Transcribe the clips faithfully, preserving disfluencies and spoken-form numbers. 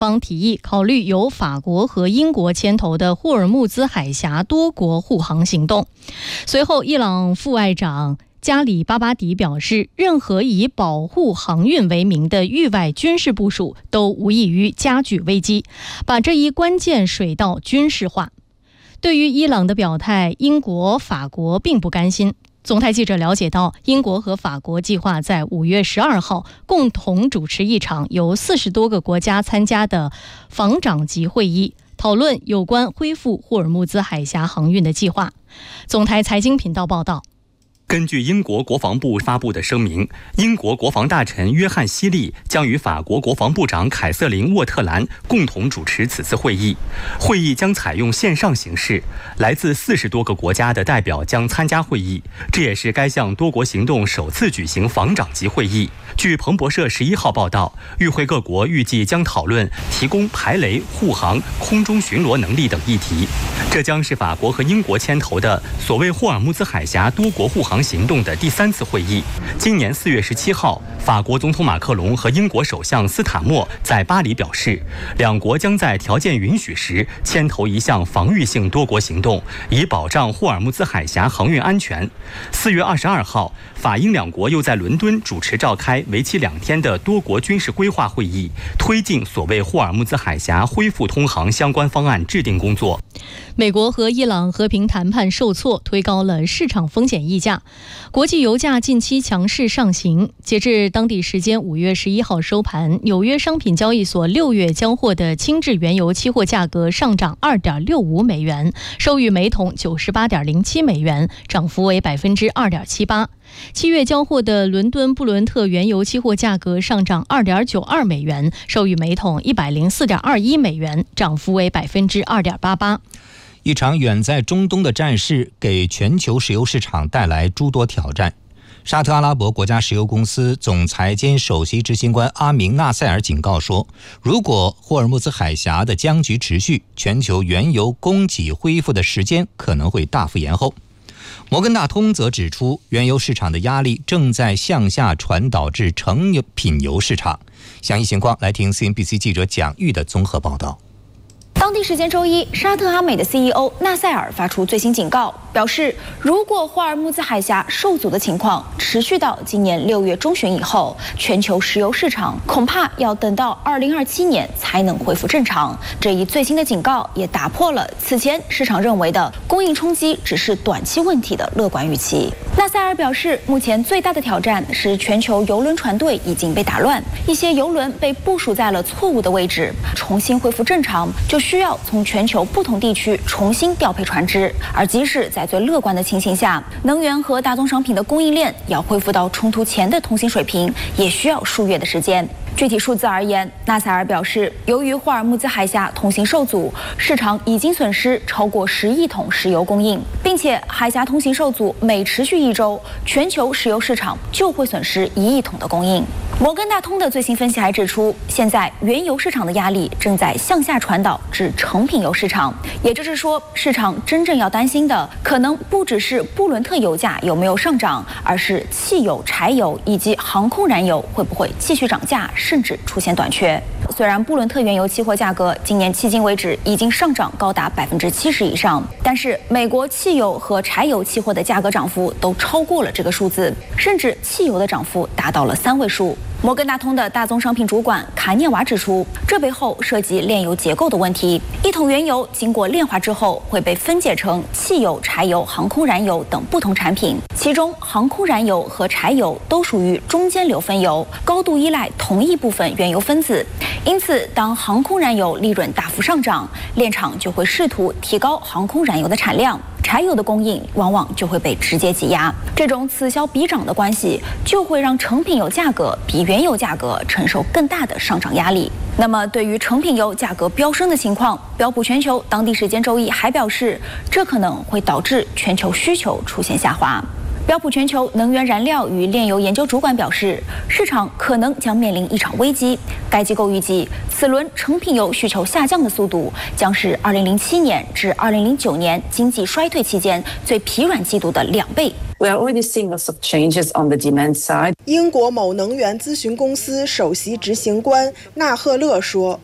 方提议考虑由法国和英国牵头的霍尔木兹海峡多国护航行动。随后，伊朗副外长加里巴巴迪表示，任何以保护航运为名的域外军事部署都无异于加剧危机，把这一关键水道军事化。对于伊朗的表态，英国、法国并不甘心。总台记者了解到，英国和法国计划在五月十二号共同主持一场由四十多个国家参加的防长级会议，讨论有关恢复霍尔木兹海峡航运的计划。总台财经频道报道。 根据英国国防部发布的声明，英国国防大臣约翰·希利将与法国国防部长凯瑟琳·沃特兰共同主持此次会议。会议将采用线上形式，来自四十多个国家的代表将参加会议，这也是该项多国行动首次举行防长级会议。据彭博社十一号报道，与会各国预计将讨论提供排雷、护航、空中巡逻能力等议题。这将是法国和英国牵头的所谓霍尔木兹海峡多国护航行动的第三次会议。今年四月十七号，法国总统马克龙和英国首相斯塔默在巴黎表示，两国将在条件允许时牵头一项防御性多国行动，以保障霍尔木兹海峡航运安全。四月二十二号，法英两国又在伦敦主持召开为期两天的多国军事规划会议，推进所谓霍尔木兹海峡恢复通航相关方案制定工作。 美国和伊朗和平谈判受挫，推高了市场风险溢价。国际油价近期强势上行，截至当地时间五月十一号收盘，纽约商品交易所六月交货的轻质原油期货价格上涨二点六五美元，收于每桶九十八点零七美元，涨幅为百分之二点七八。七月交货的伦敦布伦特原油期货价格上涨二点九二美元，收于每桶一百零四点二一美元，涨幅为百分之二点八八。 一场远在中东的战事给全球石油市场带来诸多挑战。沙特阿拉伯国家石油公司总裁兼首席执行官阿明纳塞尔警告说，如果霍尔木兹海峡的僵局持续，全球原油供给恢复的时间可能会大幅延后。摩根大通则指出，原油市场的压力正在向下传导至成品油市场。详细情况来听 C N B C 记者蒋玉的综合报道。 当地时间周一，沙特阿美的 C E O 纳塞尔发出最新警告，表示如果霍尔木兹海峡受阻的情况持续到今年六月中旬以后，全球石油市场恐怕要等到二零二七年才能恢复正常。这一最新的警告也打破了此前市场认为的供应冲击只是短期问题的乐观预期。纳塞尔表示，目前最大的挑战是全球油轮船队已经被打乱，一些油轮被部署在了错误的位置，重新恢复正常就需要从全球不同地区重新调配船只，而即使在最乐观的情形下，能源和大宗商品的供应链要恢复到冲突前的通行水平，也需要数月的时间。具体数字而言，纳塞尔表示，由于霍尔木兹海峡通行受阻，市场已经损失超过十亿桶石油供应，并且海峡通行受阻每持续一周，全球石油市场就会损失一亿桶的供应。摩根大通的最新分析还指出，现在原油市场的压力正在向下传导至成品油市场，也就是说，市场真正要担心的可能不只是布伦特油价有没有上涨，而是汽油、柴油以及航空燃油会不会继续涨价，甚至出现短缺。虽然布伦特原油期货价格今年迄今为止已经上涨高达百分之七十以上，但是美国汽油和柴油期货的价格涨幅都超过了这个数字，甚至汽油的涨幅达到了三位数。摩根大通的大宗商品主管卡涅瓦指出，这背后涉及炼油结构的问题。一桶原油经过炼化之后会被分解成汽油、柴油、航空燃油等不同产品，其中航空燃油和柴油都属于中间流分油，高度依赖同一部分原油分子。因此，当航空燃油利润大幅上涨，炼厂就会试图提高航空燃油的产量，柴油的供应往往就会被直接挤压。这种此消彼长的关系，就会让成品油价格比原油价格承受更大的上涨压力。那么，对于成品油价格飙升的情况，标普全球当地时间周一还表示，这可能会导致全球需求出现下滑。标普全球能源燃料与炼油研究主管表示，市场可能将面临一场危机。该机构预计，此轮成品油需求下降的速度将是二零零七年至二零零九年经济衰退期间最疲软季度的两倍。 We are already seeing lots of changes on the demand side. 英国某能源咨询公司首席执行官纳赫勒说，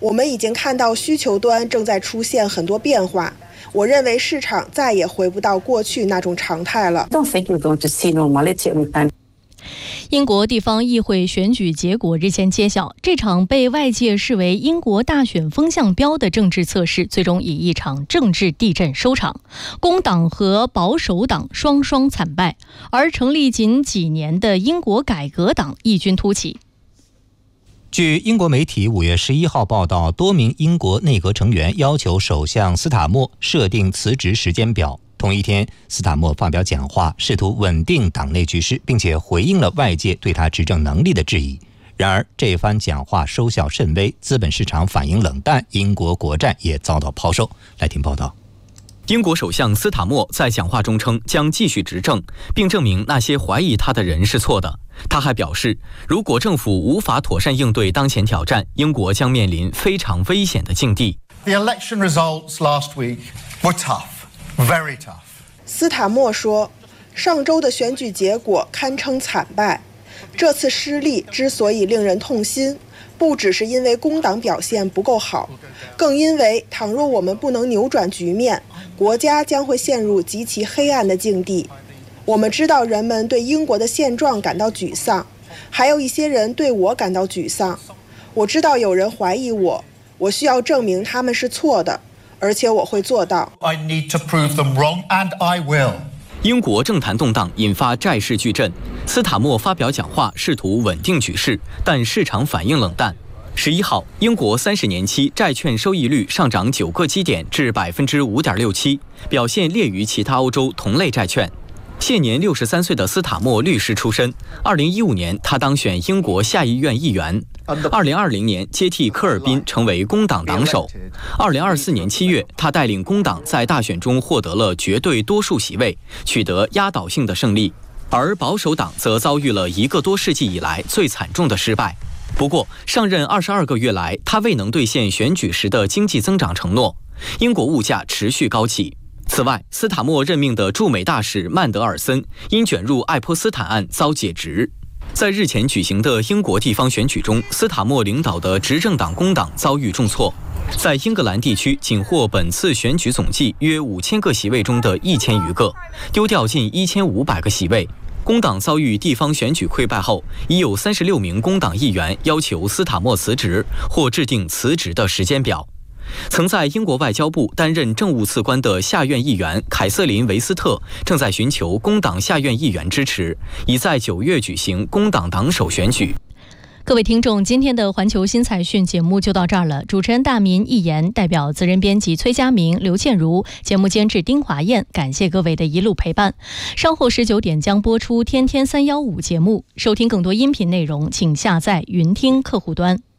我们已经看到需求端正在出现很多变化。我认为市场再也回不到过去那种常态了。 I don't think we're going to see normality anytime. 英国地方议会选举结果日前揭晓，这场被外界视为英国大选风向标的政治测试，最终以一场政治地震收场。工党和保守党双双惨败，而成立仅几年的英国改革党异军突起。 据英国媒体五月十一号报道，多名英国内阁成员要求首相斯塔默设定辞职时间表。同一天，斯塔默发表讲话，试图稳定党内局势，并且回应了外界对他执政能力的质疑。然而，这番讲话收效甚微，资本市场反应冷淡，英国国债也遭到抛售。来听报道。 英国首相斯塔默在讲话中称将继续执政，并证明那些怀疑他的人是错的。他还表示，如果政府无法妥善应对当前挑战，英国将面临非常危险的境地。 The election results last week were tough, very tough. 斯塔默说，上周的选举结果堪称惨败。这次失利之所以令人痛心，不只是因为工党表现不够好，更因为倘若我们不能扭转局面，国家将会陷入极其黑暗的境地。我们知道人们对英国的现状感到沮丧，还有一些人对我感到沮丧。我知道有人怀疑我，我需要证明他们是错的，而且我会做到。 I need to prove them wrong, and I will. 英国政坛动荡引发债市巨震，斯塔默发表讲话试图稳定局势，但市场反应冷淡。十一号，英国三十年期债券收益率上涨九个基点至百分之五点六七，表现劣于其他欧洲同类债券。现年六十三岁的斯塔默律师出身，二零一五年他当选英国下议院议员，二零二零年接替科尔宾成为工党党首，二零二四年七月，他带领工党在大选中获得了绝对多数席位，取得压倒性的胜利，而保守党则遭遇了一个多世纪以来最惨重的失败。不过，上任二十二个月来，他未能兑现选举时的经济增长承诺，英国物价持续高企。此外，斯塔默任命的驻美大使曼德尔森因卷入爱泼斯坦案遭解职。在日前举行的英国地方选举中，斯塔默领导的执政党工党遭遇重挫，在英格兰地区仅获本次选举总计约五千个席位中的一千余个，丢掉近一千五百个席位。工党遭遇地方选举溃败后，已有三十六名工党议员要求斯塔默辞职或制定辞职的时间表。曾在英国外交部担任政务次官的下院议员凯瑟琳·维斯特正在寻求工党下院议员支持，已在九月举行工党党首选举。 各位听众，今天的环球新财讯节目就到这儿了。主持人大民、一言，代表责任编辑崔佳明、刘倩如，节目监制丁华燕，感谢各位的一路陪伴。稍后十九点将播出《天天三幺五》节目，收听更多音频内容，请下载云听客户端。